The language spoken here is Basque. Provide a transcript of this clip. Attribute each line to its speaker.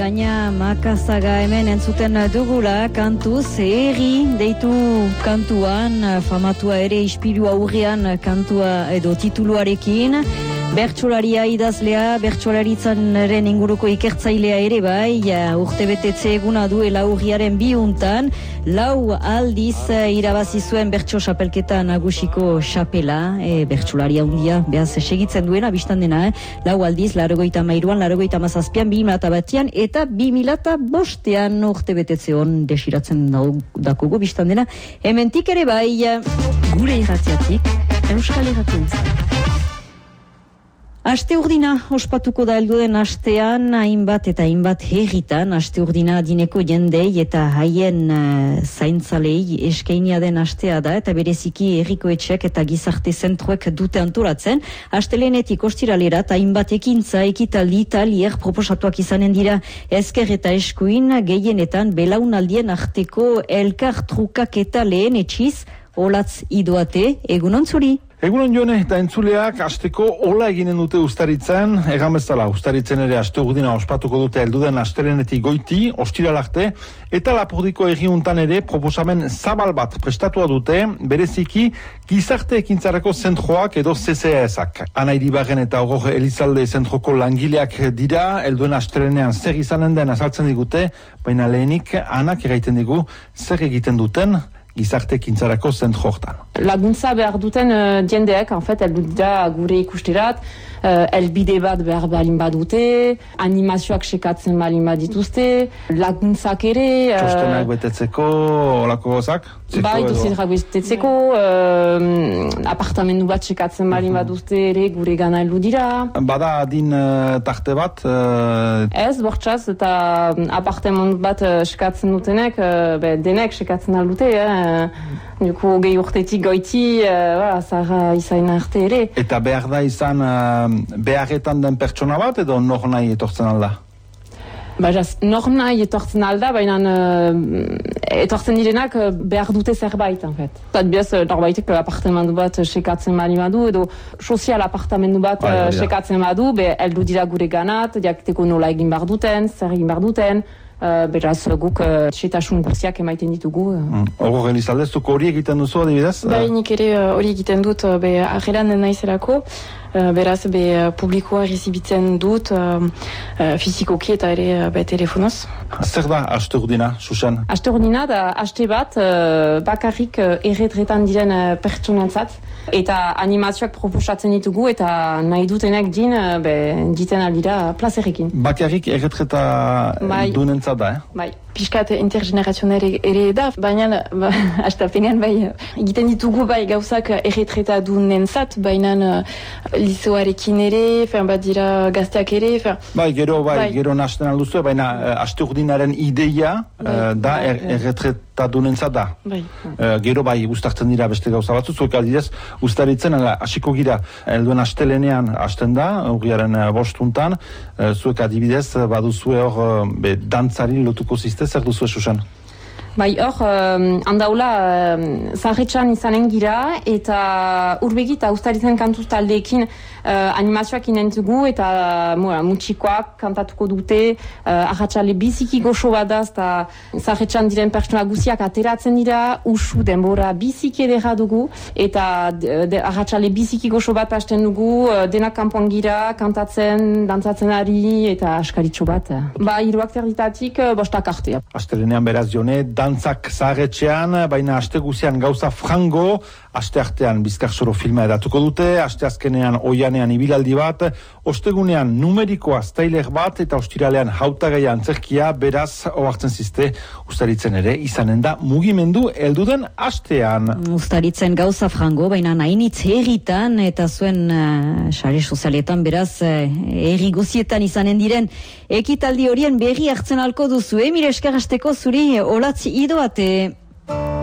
Speaker 1: Begaña Makazaga hemen entzuten dugula kantuz, herri deitu kantuan, famatua ere ispilu aurrean kantua edo tituluarekin. Bertsolaria idazlea, bertsolaritzaren inguruko ikertzailea ere bai, urte betetze eguna duela urriaren 2 lau aldiz irabazi zuen bertso xapelketa nagusiko xapela, bertsolaria hundia, behaz segitzen duena, biztan dena, lau aldiz, 93an, 97an, 2001an, eta 2005an urte betetze hon desiratzen dakugu, biztan dena. Hementik ere bai, gure irratiatik, Euskal Irratientzat. Aste urdina ospatuko da helduen astean, hainbat eta hainbat herritan, aste urdina adineko jendei eta haien zaintzalei eskainia den astea da, eta bereziki herriko etxeak eta gizarte zentruek dute antolatzen. Astelenetik ostiralera eta hainbat ekintza, ekitaldi, talier proposatuak izanen dira ezker eta eskuin, gehienetan belaunaldien arteko elkar trukak eta lehen etxiz, olatz idoate, egunon zuri?
Speaker 2: Egunon Jone eta entzuleak asteko ola eginen dute Uztaritzen, egan bezala Uztaritzen ere aste urdina ospatuko dute helduden astelenetik goiti, ostiralarte, eta Lapurdiko herriuntan ere proposamen zabal bat prestatua dute, bereziki gizarte ekintzarako zentroak edo CCS-ak. Ana Iribarren eta Ogor Elizalde zentroko langileak dira, helduen astelenean zer izanen den azaltzen digute, baina lehenik Anak eraiten digu zer egiten duten gizarte ekintzarako zentro hortan.
Speaker 3: Laguntza behar duten jendeek, heldu dira gure ikusterat, elbide bat behar balin badute, animazioak sekatzen balin badituzte, laguntzak ere...
Speaker 2: Txostenak betetzeko, olako gozak?
Speaker 3: Bai, dozierak betetzeko, apartamendu bat sekatzen balin baduzte ere gure gana heldu dira.
Speaker 2: Bada adin tarte bat?
Speaker 3: Ez, bortxaz, eta apartamendu bat sekatzen dutenek, denek sekatzen aldute, Duko gehi urtetik goiti, zara izain arte ere.
Speaker 2: Eta behar da izan beharretan den pertsona bat edo nor nahi etortzen alda?
Speaker 3: Nor nahi etortzen alda, baina etortzen direnak behar dute zerbait, en fait. Biaz, norbaitek apartamendu bat sekatzen bali badu, edo sozial apartamendu bat sekatzen badu, heldu dira gure ganat, jakiteko nola egin behar duten, zer egin behar duten, beraz, guk txetasun guztiak emaiten ditugu.
Speaker 2: Ogor Elizalde, zuko hori egiten duzu adibidez?
Speaker 4: Bai, nik ere hori egiten dut, arrelan naizelako, beraz, publikoa rezibitzen dut, fizikoki eta ere telefonoz.
Speaker 2: Zer da aste urdina, Susan? Aste
Speaker 3: urdina da aste bat bakarrik erretretan diren pertsonentzat, eta animazioak proposatzen ditugu, eta nahi dutenek diten aldira plazerrekin.
Speaker 2: Bakarrik erretreta dunentzat da,
Speaker 4: Bai. Piskat intergenerazional ere da, baina astapenean egiten ditugu gauzak erretreta dunentzat, baina liceoarekin ere, bat dira gazteak ere.
Speaker 2: Gero nasten alduzu, baina aste urdinaren ideia da erretreta dunentzat da. Gero uztartzen dira beste gauza batzu, zuek adidez, Uztaritzen hasiko gira helduen astelenean hasten da, urriaren 5 zuek adibidez baduzue hor dantzari lotuko ziste, zer duzue, Susan?
Speaker 3: Bai, hor, handaula zaharretxan izanen gira, eta urbegi eta Uztaritzen kantuz taldeekin animazioak inentzugu, eta mutxikoak kantatuko dute, ahatxale biziki goxo badaz, eta zaharretxan diren pertsona guziak ateratzen dira, usu denbora biziki edera dugu, eta ahatxale biziki goxo bat hasten dugu, denak kanpoan gira, kantatzen, dantzatzen ari, eta askaritxo bat. Hiruak terditatik, 5 arte.
Speaker 2: Astelenean beraz Jone, dantzak zaharretxean, baina aste guzian gauza frango, aste artean Bizkarsoro filma edatuko dute, aste azkenean oianean ibilaldi bat, ostegunean numerikoa stailer bat, eta ostiralean hautagaia antzerkia, beraz, ohartzen ziste, Uztaritzen ere, izanen da mugimendu helduden astean.
Speaker 1: Uztaritzen gauza frango, baina hainitz herritan, eta zuen sare sozialetan, beraz, herri guzietan izanen diren, ekitaldi horien berri hartzen alko duzu, mire eskarasteko zuri olatz idoate.